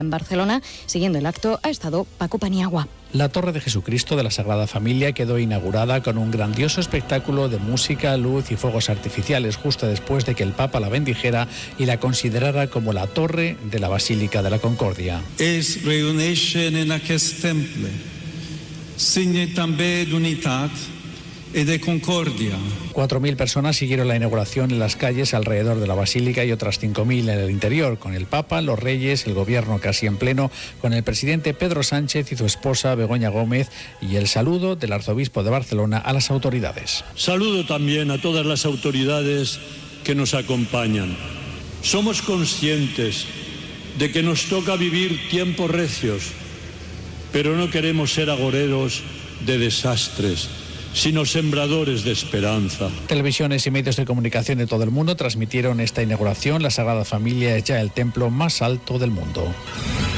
En Barcelona, siguiendo el acto, ha estado Paco Paniagua. La Torre de Jesucristo de la Sagrada Familia quedó inaugurada con un grandioso espectáculo de música, luz y fuegos artificiales justo después de que el Papa la bendijera y la considerara como la torre de la Basílica de la Concordia. Es reuneixen en aquest temple, signe també d'unitat y de concordia. 4.000 personas siguieron la inauguración en las calles alrededor de la Basílica y otras 5.000 en el interior, con el Papa, los Reyes, el Gobierno casi en pleno, con el presidente Pedro Sánchez y su esposa Begoña Gómez y el saludo del arzobispo de Barcelona a las autoridades. Saludo también a todas las autoridades que nos acompañan. Somos conscientes de que nos toca vivir tiempos recios, pero no queremos ser agoreros de desastres, sino sembradores de esperanza. Televisiones y medios de comunicación de todo el mundo transmitieron esta inauguración. La Sagrada Familia es ya el templo más alto del mundo.